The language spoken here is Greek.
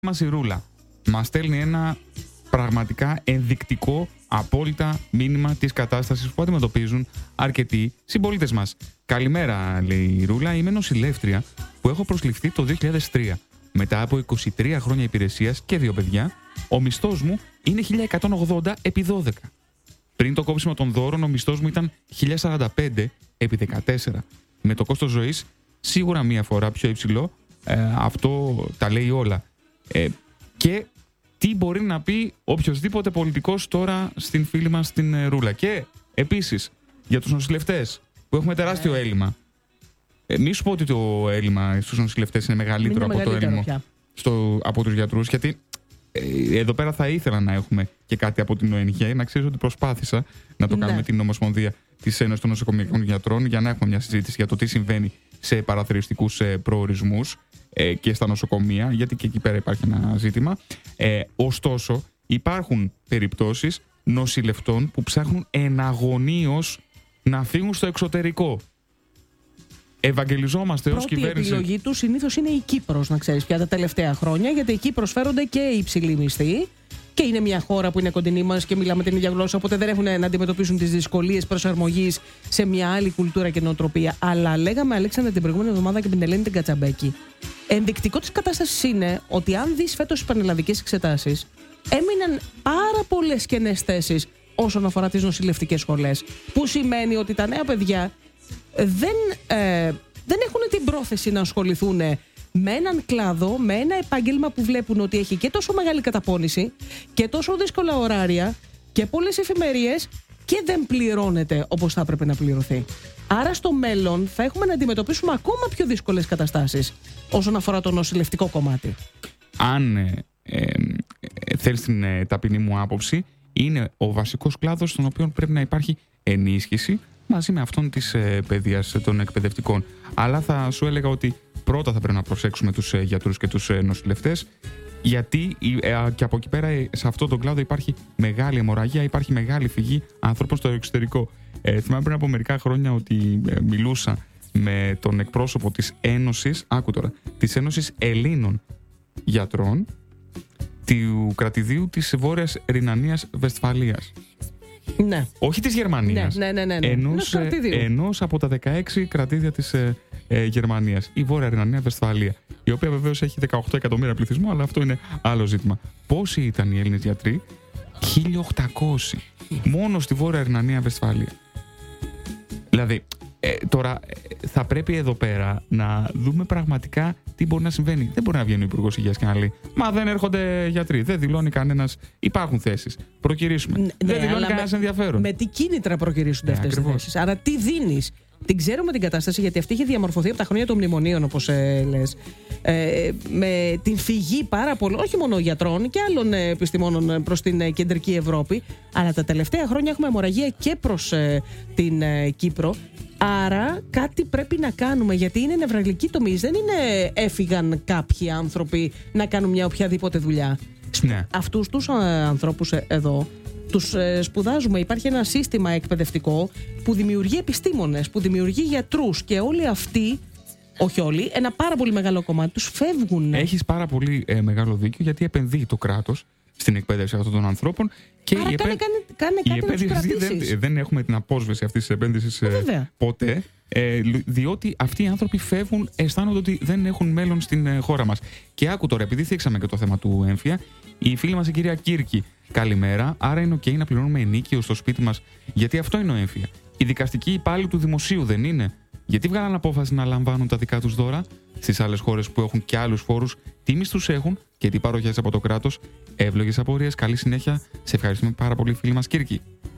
Μας η Ρούλα μας στέλνει ένα πραγματικά ενδεικτικό, απόλυτα μήνυμα της κατάστασης που αντιμετωπίζουν αρκετοί συμπολίτες μας. Καλημέρα, λέει η Ρούλα, είμαι νοσηλεύτρια που έχω προσληφθεί το 2003. Μετά από 23 χρόνια υπηρεσίας και 2 παιδιά, ο μισθός μου είναι 1.180 επί 12. Πριν το κόψιμο των δώρων, ο μισθός μου ήταν 1.045 επί 14. Με το κόστος ζωής σίγουρα μία φορά πιο υψηλό, αυτό τα λέει όλα. Και τι μπορεί να πει οποιοσδήποτε πολιτικός τώρα στην φίλη μας την Ρούλα. Και επίσης για τους νοσηλευτές που έχουμε τεράστιο έλλειμμα. Μη σου πω ότι το έλλειμμα στους νοσηλευτές είναι μεγαλύτερο από το έλλειμμα από τους γιατρούς, γιατί εδώ πέρα θα ήθελα να έχουμε και κάτι από την ΟΕΝΓΕ. Να ξέρεις ότι προσπάθησα να το κάνουμε την Ομοσπονδία της Ένωσης των Νοσοκομιακών Γιατρών για να έχουμε μια συζήτηση για το τι συμβαίνει σε παραθεριστικούς προορισμούς και στα νοσοκομεία, γιατί και εκεί πέρα υπάρχει ένα ζήτημα. Ωστόσο, υπάρχουν περιπτώσεις νοσηλευτών που ψάχνουν εναγωνίως να φύγουν στο εξωτερικό. Ευαγγελιζόμαστε ως κυβέρνηση. Η επιλογή του συνήθως είναι η Κύπρος, να ξέρεις πια, τα τελευταία χρόνια, γιατί εκεί προσφέρονται και υψηλοί μισθοί και είναι μια χώρα που είναι κοντινή μας και μιλάμε την ίδια γλώσσα, οπότε δεν έχουν να αντιμετωπίσουν τις δυσκολίες προσαρμογής σε μια άλλη κουλτούρα και νοοτροπία. Αλλά λέγαμε, Αλέξανδρα, την προηγούμενη εβδομάδα και με την Ελένη την Κατσαμπέκη, ενδεικτικό της κατάστασης είναι ότι αν δεις φέτος τις πανελλαδικές εξετάσεις, έμειναν πάρα πολλές κενές θέσεις όσον αφορά τις νοσηλευτικές σχολές. Που σημαίνει ότι τα νέα παιδιά δεν έχουν την πρόθεση να ασχοληθούν με έναν κλάδο, με ένα επάγγελμα που βλέπουν ότι έχει και τόσο μεγάλη καταπώνηση και τόσο δύσκολα ωράρια και πολλές εφημερίες και δεν πληρώνεται όπως θα έπρεπε να πληρωθεί. Άρα στο μέλλον θα έχουμε να αντιμετωπίσουμε ακόμα πιο δύσκολες καταστάσεις όσον αφορά το νοσηλευτικό κομμάτι. Αν θέλεις την ταπεινή μου άποψη, είναι ο βασικός κλάδος στον οποίο πρέπει να υπάρχει ενίσχυση μαζί με αυτόν της παιδείας των εκπαιδευτικών. Αλλά θα σου έλεγα ότι πρώτα θα πρέπει να προσέξουμε τους γιατρούς και τους νοσηλευτές, γιατί και από εκεί πέρα σε αυτόν τον κλάδο υπάρχει μεγάλη αιμορραγία, υπάρχει μεγάλη φυγή ανθρώπων στο εξωτερικό. Θυμάμαι πριν από μερικά χρόνια ότι μιλούσα με τον εκπρόσωπο της Ένωσης, της Ένωσης Ελλήνων Γιατρών του κρατηδίου της Βόρειας Ρινανίας Βεσφαλίας. Ναι. Όχι της Γερμανίας. Ναι. Ενός από τα 16 κρατήδια της Γερμανίας. Η Βόρεια Ρινανία Βεσφαλία. Η οποία βεβαίως έχει 18 εκατομμύρια πληθυσμό, αλλά αυτό είναι άλλο ζήτημα. Πόσοι ήταν οι Έλληνες γιατροί? 1.800. Μόνο στη Βόρεια Ρινανία Βεσφαλία. Δηλαδή, τώρα θα πρέπει εδώ πέρα να δούμε πραγματικά τι μπορεί να συμβαίνει. Δεν μπορεί να βγαίνει ο Υπουργός Υγείας και να λέει «Μα δεν έρχονται γιατροί, δεν δηλώνει κανένας, υπάρχουν θέσεις, προκυρήσουμε». Δεν δηλώνει κανένας ενδιαφέρον. Με τι κίνητρα προκυρήσονται αυτές τις θέσεις? Άρα τι δίνεις? Την ξέρουμε την κατάσταση, γιατί αυτή είχε διαμορφωθεί από τα χρόνια των μνημονίων, όπως λες. Με την φυγή πάρα πολλών, όχι μόνο γιατρών και άλλων επιστημόνων προς την κεντρική Ευρώπη, αλλά τα τελευταία χρόνια έχουμε αιμορραγία και προς την Κύπρο. Άρα κάτι πρέπει να κάνουμε, γιατί είναι νευραλγική τομή. Δεν είναι έφυγαν κάποιοι άνθρωποι να κάνουν μια οποιαδήποτε δουλειά. Ναι. Αυτούς τους ανθρώπους εδώ τους σπουδάζουμε. Υπάρχει ένα σύστημα εκπαιδευτικό που δημιουργεί επιστήμονες, που δημιουργεί γιατρούς, και όλοι αυτοί, όχι όλοι, ένα πάρα πολύ μεγάλο κομμάτι τους φεύγουν. Έχεις πάρα πολύ μεγάλο δίκιο, γιατί επενδύει το κράτος στην εκπαίδευση αυτών των ανθρώπων. Και άρα κάνε κάτι να τους κρατήσεις. Δεν έχουμε την απόσβεση αυτής της επένδυσης ποτέ, διότι αυτοί οι άνθρωποι φεύγουν, αισθάνονται ότι δεν έχουν μέλλον στην χώρα μας. Και άκου τώρα, επειδή θίξαμε και το θέμα του έμφυα, η φίλη μας η κυρία Κύρκη, καλημέρα. Άρα είναι OK να πληρώνουμε ενίκιο στο σπίτι μας, γιατί αυτό είναι ο έμφυα. Οι δικαστικοί υπάλληλοι του δημοσίου δεν είναι? Γιατί βγάλαν απόφαση να λαμβάνουν τα δικά τους δώρα στις άλλες χώρες που έχουν και άλλους φόρους? Τι μισθούς έχουν και τι παροχές από το κράτος? Εύλογες απορίες. Καλή συνέχεια. Σε ευχαριστούμε πάρα πολύ, φίλη μας Κύρκη.